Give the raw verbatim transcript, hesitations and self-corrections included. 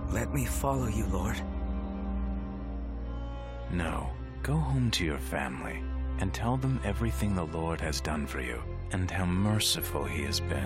Let me follow you, Lord. No, go home to your family and tell them everything the Lord has done for you and how merciful he has been.